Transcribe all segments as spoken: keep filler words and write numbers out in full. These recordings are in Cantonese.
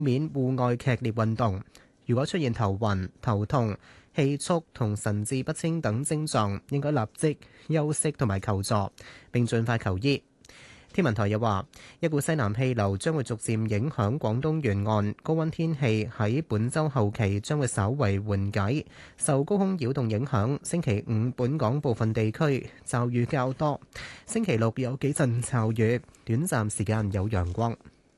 免戶外劇烈運動。如果出現頭暈、頭痛、氣促同神志不清等症狀，應該立即休息同埋求助，並盡快求醫。天文台又話，一股西南氣流將會逐漸影響廣東沿岸，高溫天氣喺本週後期將會稍為緩解。受高空擾動影響，星期五本港部分地區驟雨較多，星期六有幾陣驟雨，短暫時間有陽光。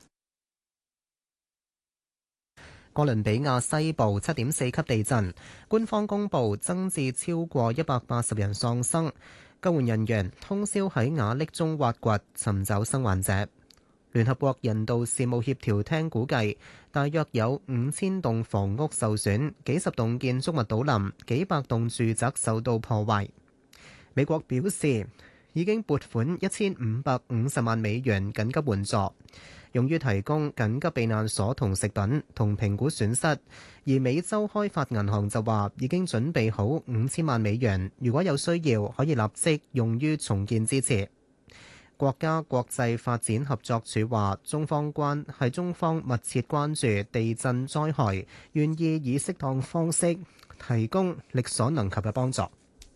哥倫比亞西部七點四級地震，官方公布增至超過一百八十人喪生。救援人員通宵喺瓦礫中挖掘，尋找生還者。聯合國人道事務協調廳估計，大約有五千棟房屋受損，幾十棟建築物倒冧，幾百棟住宅受到破壞。美國表示已經撥款一千五百五十萬美元緊急援助，用於提供緊急避難所同食品同評估損失，而美洲開發銀行就話已經準備好五千萬美元，如果有需要可以立即用於重建支持。國家國際發展合作署話，中方關係中方密切關注地震災害，願意以適當方式提供力所能及嘅幫助。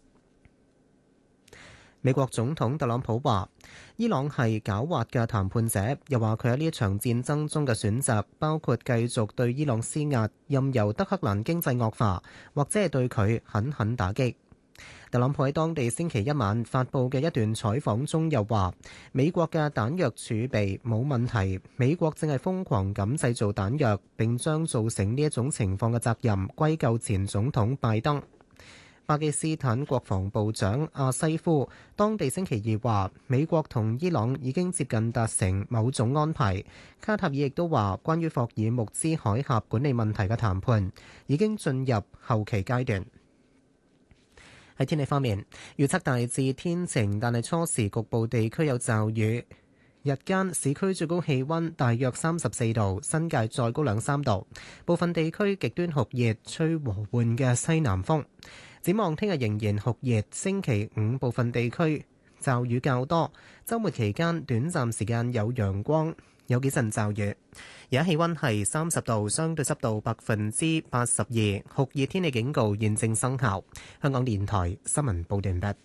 美國總統特朗普話，伊朗係狡猾嘅談判者，又話佢喺呢一場戰爭中嘅選擇包括繼續對伊朗施壓，任由德黑蘭經濟惡化，或者係對佢狠狠打擊。特朗普喺當地星期一晚發布嘅一段採訪中又話，美國嘅彈藥儲備冇問題，美國正係瘋狂咁製造彈藥，並將造成呢一種情況嘅責任歸咎前總統拜登。巴基斯坦國防部長阿西夫當地星期二話，美國同伊朗已經接近達成某種安排。卡塔爾亦都話，關於霍爾木茲海峽管理問題嘅談判已經進入後期階段。喺天氣方面，預測大致天晴，但係初時局部地區有驟雨。日間市區最高氣溫大約三十四度，新界再高兩三度。部分地區極端酷熱，吹和緩嘅西南風。展望聽日仍然酷熱，星期五部分地區驟雨較多，週末期間短暫時間有陽光，有幾陣驟雨。而家氣溫係三十度，相對濕度百分之八十二，酷熱天氣警告現正生效。香港電台新聞報道完畢。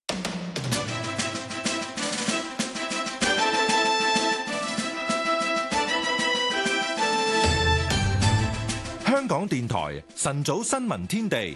香港電台晨早新聞天地。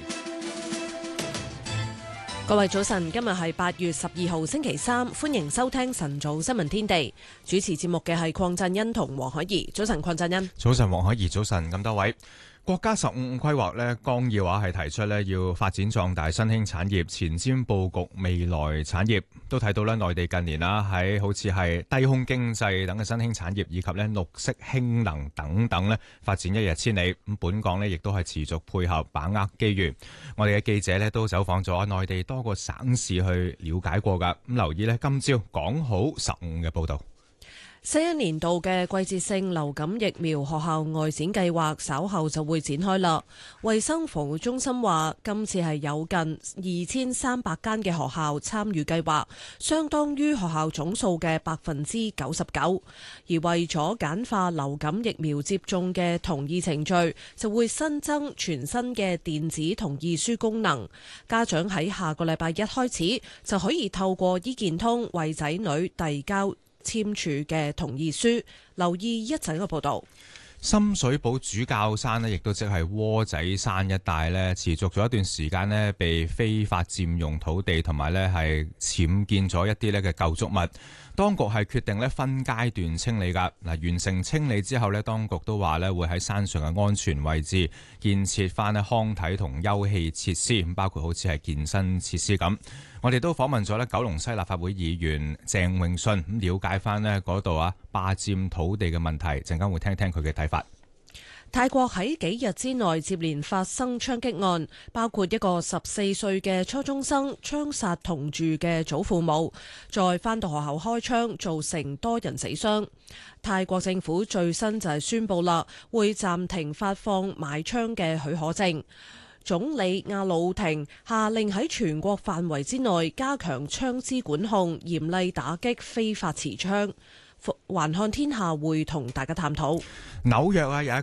各位早晨，今日係八月十二號星期三，歡迎收聽晨早新聞天地。主持節目嘅係鄺振欣同黃海怡。早晨，鄺振欣。 早晨，黃海怡。早晨，咁多位。國家十五五規劃咧綱要話係提出咧要發展壯大新興產業，前瞻佈局未來產業。都睇到咧內地近年啦喺好似係低空經濟等嘅新興產業，以及咧綠色氫能等等咧發展一日千里。咁本港咧亦都係持續配合把握機遇。我哋嘅記者咧都走訪咗內地多個省市去了解過㗎。咁留意咧今朝講好十五嘅報導。 新一年度嘅季節性流感疫苗學校外展計劃稍後就會展開啦。衛生防護中心話，今次係有近二千三百間嘅學校參與計劃，相當於學校總數嘅百分之九十九。而為咗簡化流感疫苗接種嘅同意程序，就會新增全新嘅電子同意書功能。家長喺下個禮拜一開始就可以透過醫健通為仔女遞交簽署嘅同意書。留意一陣嘅報道。 深水埗主教山呢，亦都即係窩仔山一帶呢，持續咗一段時間呢，被非法佔用土地同埋呢係僭建咗一啲呢嘅舊築物。當局係決定呢分階段清理㗎。嗱，完成清理之後呢，當局都話呢會喺山上嘅安全位置建設翻呢康體同休憩設施，包括好似係健身設施咁。我哋都訪問咗呢九龍西立法會議員鄭泳舜，咁了解翻呢嗰度啊霸佔土地嘅問題，陣間會聽聽佢嘅睇法。 泰國喺幾日之內接連發生槍擊案，包括一個十四歲嘅初中生槍殺同住嘅祖父母，再返到學校開槍，造成多人死傷。泰國政府最新就係宣布啦，會暫停發放買槍嘅許可證。總理阿魯廷下令喺全國範圍之內加強槍支管控，嚴厲打擊非法持槍。環看天下會同大家探討。 紐約啊有一